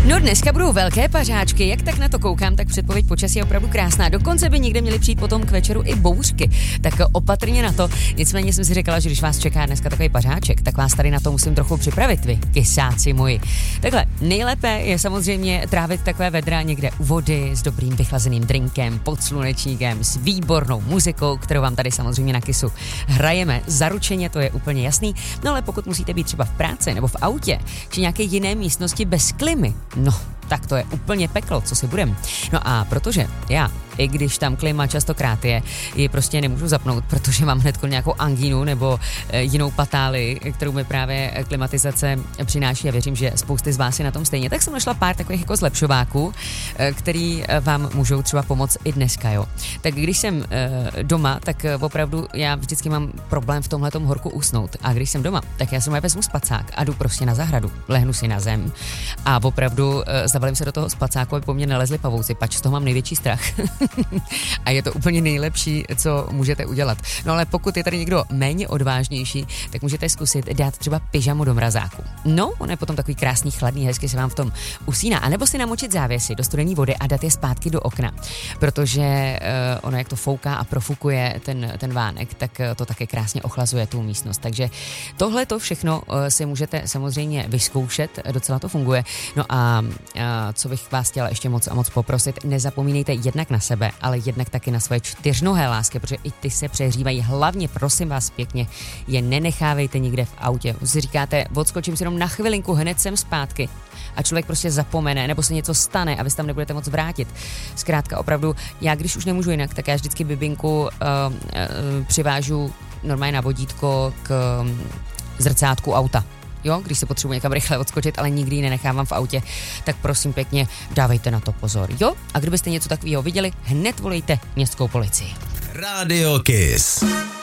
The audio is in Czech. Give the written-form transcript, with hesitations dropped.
No dneska budou velké pařáčky, jak tak na to koukám, tak předpověď počasí je opravdu krásná. Dokonce by někde měly přijít potom k večeru i bouřky, tak opatrně na to. Nicméně jsem si říkala, že když vás čeká dneska takový pařáček, tak vás tady na to musím trochu připravit, vy kysáci moji. Takhle, nejlépe je samozřejmě trávit takové vedra někde u vody s dobrým vychlazeným drinkem, pod slunečníkem, s výbornou muzikou, kterou vám tady samozřejmě na Kissu hrajeme zaručeně, to je úplně jasný. No ale pokud musíte být třeba v práci nebo v autě, či nějaké jiné místnosti bez klimy, no, tak to je úplně peklo, co si budem. No a protože já, i když tam klima častokrát ji prostě nemůžu zapnout, protože mám hned nějakou angínu nebo jinou patáli, kterou mi právě klimatizace přináší a věřím, že spousty z vás je na tom stejně, tak jsem našla pár takových jako zlepšováků, který vám můžou třeba pomoct i dneska, jo. Tak když jsem doma, tak opravdu já vždycky mám problém v tomhletom horku usnout a když jsem doma, tak já si vezmu spacák a jdu prostě na zahradu, lehnu si na zem a opravdu zabalím se do toho spacáku, aby po mně nelezli pavouci, pač z toho mám největší strach. A je to úplně nejlepší, co můžete udělat. No ale pokud je tady někdo méně odvážnější, tak můžete zkusit dát třeba pyžamu do mrazáku. No, on je potom takový krásný, chladný, hezky se vám v tom usíná. A nebo si namočit závěsy do studené vody a dát je zpátky do okna. Protože ono, jak to fouká a profukuje ten vánek, tak to také krásně ochlazuje tu místnost. Takže tohle to všechno si můžete samozřejmě vyzkoušet, docela to funguje. No a co bych vás chtěla ještě moc a moc poprosit, nezapomínejte jednak na sebe, ale jednak taky na svoje čtyřnohé lásky, protože i ty se přehřívají. Hlavně, prosím vás pěkně, je nenechávejte nikde v autě. Si říkáte, odskočím si jenom na chvilinku, hned jsem zpátky. A člověk prostě zapomene, nebo se něco stane a vy se tam nebudete moc vrátit. Zkrátka opravdu, já když už nemůžu jinak, tak já vždycky bibinku přivážu normálně na vodítko k zrcátku auta. Jo, když se potřebuji někam rychle odskočit, ale nikdy ji nenechávám v autě, tak prosím pěkně, dávejte na to pozor, jo? A kdybyste něco takového viděli, hned volejte městskou policii. Radio Kiss.